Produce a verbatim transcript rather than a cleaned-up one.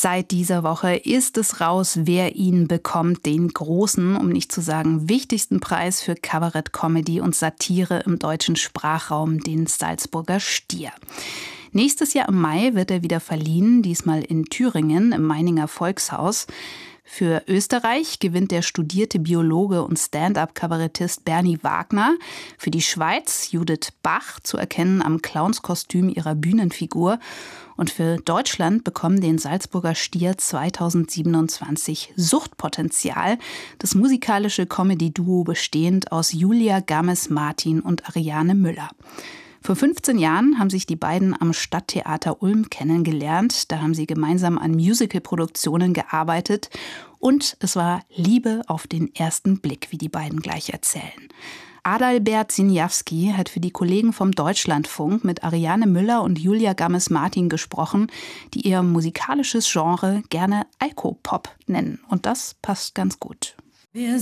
Seit dieser Woche ist es raus, wer ihn bekommt, den großen, um nicht zu sagen wichtigsten Preis für Kabarett, Comedy und Satire im deutschen Sprachraum, den Salzburger Stier. Nächstes Jahr im Mai wird er wieder verliehen, diesmal in Thüringen im Meininger Volkshaus. Für Österreich gewinnt der studierte Biologe und Stand-up-Kabarettist Bernie Wagner. Für die Schweiz Judith Bach, zu erkennen am Clownskostüm ihrer Bühnenfigur. Und für Deutschland bekommen den Salzburger Stier zweitausendsiebenundzwanzig Suchtpotenzial, das musikalische Comedy-Duo bestehend aus Julia Gammes-Martin und Ariane Müller. Vor fünfzehn Jahren haben sich die beiden am Stadttheater Ulm kennengelernt. Da haben sie gemeinsam an Musicalproduktionen gearbeitet. Und es war Liebe auf den ersten Blick, wie die beiden gleich erzählen. Adalbert Siniawski hat für die Kollegen vom Deutschlandfunk mit Ariane Müller und Julia Gammes-Martin gesprochen, die ihr musikalisches Genre gerne Alkopop nennen. Und das passt ganz gut. Wir